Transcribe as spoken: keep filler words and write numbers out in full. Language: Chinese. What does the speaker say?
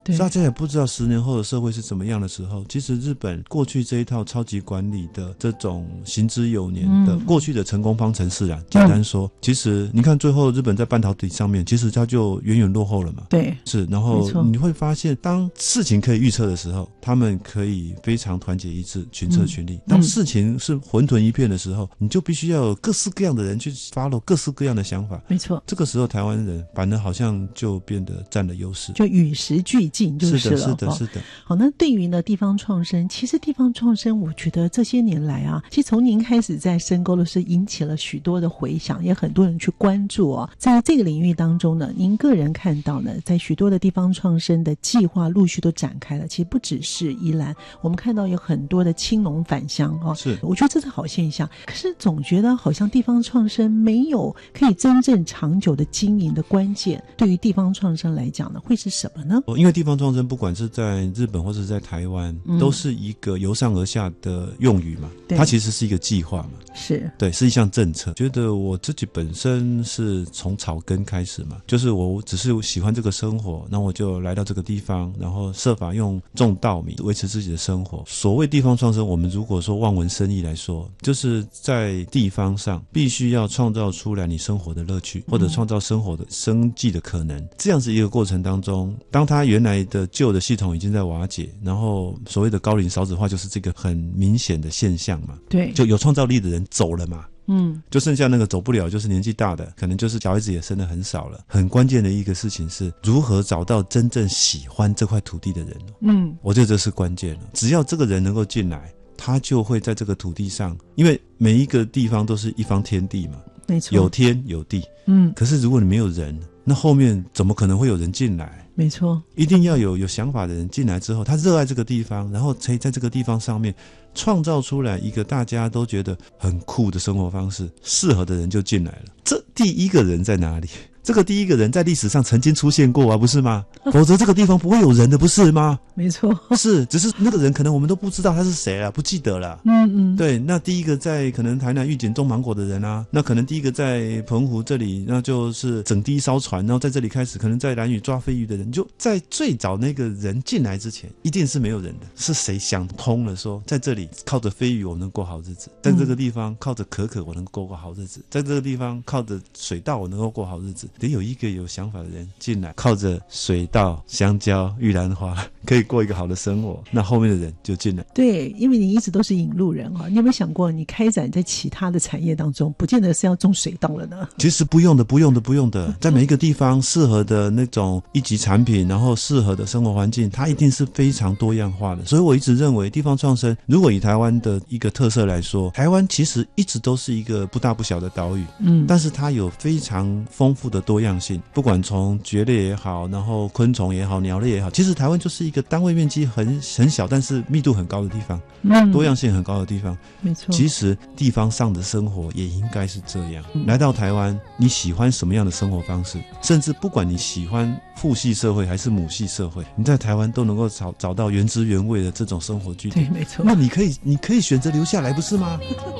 大家也不知道十年后的社会是怎么样的时候，其实日本过去这一套超级管理的这种行之有年的、嗯、过去的成功方程式啊，简单说、嗯、其实你看最后日本在半导体上面其实它就远远落后了嘛。对，是，然后你会发现当事情可以预测的时候，他们可以非常团结一致，群策群力、嗯、当事情是混沌一片的时候，你就必须要有各式各样的人去 follow 各式各样的想法。没错，这个时候台湾人反而好像就变得占了优势，就与时俱进就是了。是的是的是的。好，那对于呢地方创生，其实地方创生我觉得这些年来啊，其实从您开始在深沟的是引起了许多的回响，也很多人去关注哦。在这个领域当中呢，您个人看到呢，在许多的地方创生的计划陆续都展开了，其实不只是宜兰，我们看到有很多的青农返乡哦，是，我觉得这是好现象。可是总觉得好像地方创生没有可以真正长久的经营的关键，对于地方创生来讲呢，会是什么呢？因为地方创生不管是在日本或是在台湾、嗯、都是一个由上而下的用语嘛，它其实是一个计划嘛，是，对，是一项政策。觉得我自己本身是从草根开始嘛，就是我只是喜欢这个生活，那我就来到这个地方，然后设法用种稻米维持自己的生活。所谓地方创生，我们如果说望文生义来说，就是在地方上必须要创造出来你生活的乐趣，或者创造生活的生计的可能、嗯、这样子一个过程当中，当他原来的旧的系统已经在瓦解，然后所谓的高龄少子化就是这个很明显的现象嘛，对，就有创造力的人走了嘛，嗯，就剩下那个走不了，就是年纪大的，可能就是小孩子也生得很少了。很关键的一个事情是如何找到真正喜欢这块土地的人，嗯，我觉得这是关键了。只要这个人能够进来，他就会在这个土地上，因为每一个地方都是一方天地嘛，没错，有天有地，嗯，可是如果你没有人，那后面怎么可能会有人进来？没错，一定要有有想法的人进来之后，他热爱这个地方，然后可以在这个地方上面创造出来一个大家都觉得很酷的生活方式，适合的人就进来了。这第一个人在哪里？这个第一个人在历史上曾经出现过啊，不是吗？否则这个地方不会有人的，不是吗？没错，是，只是那个人可能我们都不知道他是谁了，不记得了。嗯嗯，对，那第一个在可能台南玉井种芒果的人啊，那可能第一个在澎湖这里，那就是整第一艘船，然后在这里开始，可能在兰屿抓飞鱼的人，就在最早那个人进来之前，一定是没有人的。是谁想通了说，在这里靠着飞鱼我能过好日子，在这个地方靠着可可我能过过好日子，在这个地方靠着水稻我能够过好日子。得有一个有想法的人进来，靠着水稻、香蕉、玉兰花可以过一个好的生活，那后面的人就进来。对，因为你一直都是引路人啊，你有没有想过你开展在其他的产业当中，不见得是要种水稻了呢？其实不用的不用的不用的，在每一个地方适合的那种一级产品，然后适合的生活环境，它一定是非常多样化的。所以我一直认为地方创生，如果以台湾的一个特色来说，台湾其实一直都是一个不大不小的岛屿，嗯，但是它有非常丰富的多样性，不管从蕨类也好，然后昆虫也好，鸟类也好，其实台湾就是一个单位面积很很小，但是密度很高的地方，嗯，多样性很高的地方。没错，其实地方上的生活也应该是这样。嗯，来到台湾，你喜欢什么样的生活方式？甚至不管你喜欢父系社会还是母系社会，你在台湾都能够找找到原汁原味的这种生活具体。对，没错。那你可以你可以选择留下来，不是吗？